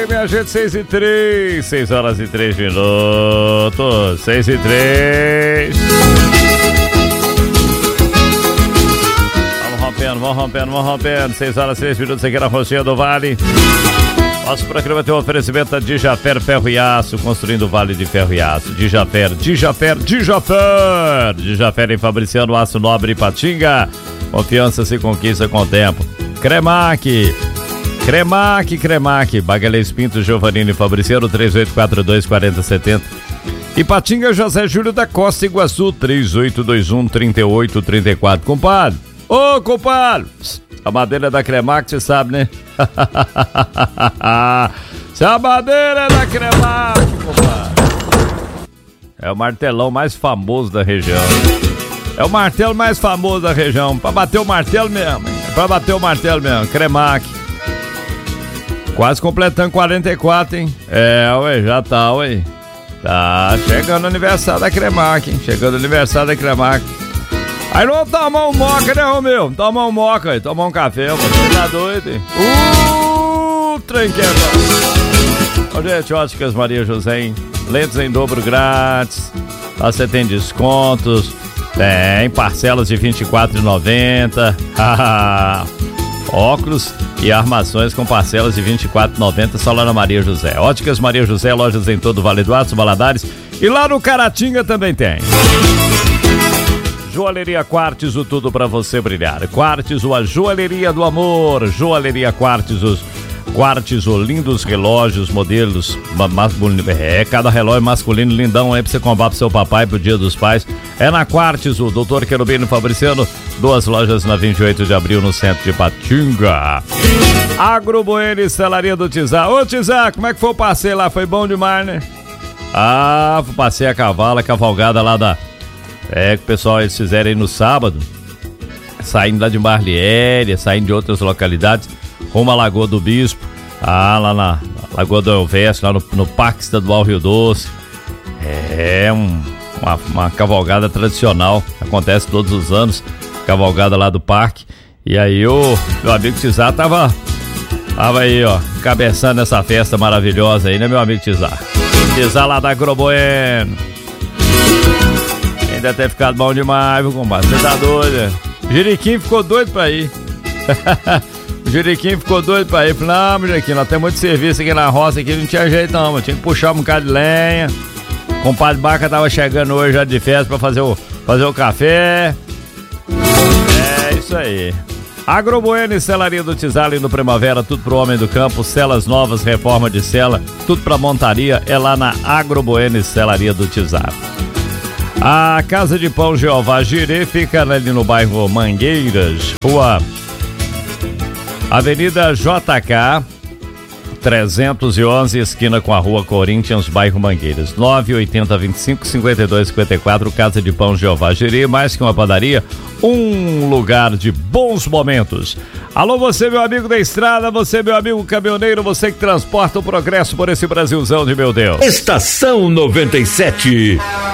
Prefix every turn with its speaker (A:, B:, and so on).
A: Ok, minha gente, 6h03, 6h03, 6h03. Vamos rompendo. 6h03 aqui na Rocinha do Vale. Nosso programa tem um oferecimento da Dijafer Ferro e Aço, construindo o Vale de Ferro e Aço. Dijafer em Fabriciano, Aço Nobre e Patinga. Confiança se conquista com o tempo. Cremac, Bagalês Pinto, Giovanini e Fabriciano, 3842-4070. E Patinga, José Júlio da Costa, Iguaçu, 3821-3834. Compadre, ô compadre, a madeira da Cremac, você sabe, né? Se a madeira é da Cremac, compadre, é o martelão mais famoso da região. É o martelo mais famoso da região. Pra bater o martelo mesmo, hein? Cremac. Quase completando 44, hein? Já tá, ué. Tá chegando o aniversário da Cremac, hein? Aí não tomar um moca, né, Romeu? Toma um moca aí, toma um café, mano. Você tá doido, hein? Trem quebrado. Ó, gente, Óticas Maria José, hein? Lentes em dobro grátis. Lá você tem descontos. Tem parcelas de R$ 24,90. Óculos e armações com parcelas de R$ 24,90 só lá na Maria José. Óticas Maria José, lojas em todo o Vale do Aço, Valadares. E lá no Caratinga também tem. Joalheria Quartzo, tudo pra você brilhar. Quartzo, a joalheria do amor. Joalheria Quartzo, lindos relógios, modelos masculinos. Cada relógio masculino lindão aí pra você comprar pro seu papai pro Dia dos Pais. É na Quartzo, Doutor Querubino Fabriciano, 2 lojas na 28 de abril no centro de Patinga. Agro Bueno e Celaria do Tizá. Ô Tizá, como é que foi o passeio lá? Foi bom demais, né? Passei a cavalgada lá da... que o pessoal eles fizeram aí no sábado, saindo lá de Marliéria, saindo de outras localidades, rumo à Lagoa do Bispo, lá na Lagoa do Elvésio, lá no Parque Estadual Rio Doce. Uma cavalgada tradicional, acontece todos os anos, cavalgada lá do parque. E aí o meu amigo Tizá tava aí, ó, encabeçando essa festa maravilhosa aí, né, meu amigo Tizá? Tizá lá da Agro Bueno. Deve ter ficado bom demais, viu, compadre? Você tá doido? O Jiriquim ficou doido pra ir. Falei, não, Jiriquim, nós temos muito serviço aqui na roça, aqui não tinha jeito não, tinha que puxar um bocado de lenha. O compadre Baca tava chegando hoje já de festa pra fazer o café. É isso aí. Agro Bueno e Celaria do Tizá, no Primavera, tudo pro homem do campo, celas novas, reforma de cela, tudo pra montaria, é lá na Agro Bueno e Celaria do Tizá. A Casa de Pão Jeová Jirê fica ali no bairro Mangueiras, rua Avenida JK 311, esquina com a rua Corinthians, bairro Mangueiras. 98025-5254, Casa de Pão Jeová Jirê, mais que uma padaria, um lugar de bons momentos. Alô, você, meu amigo da estrada, você, meu amigo caminhoneiro, você que transporta o progresso por esse Brasilzão de meu Deus.
B: Estação 97.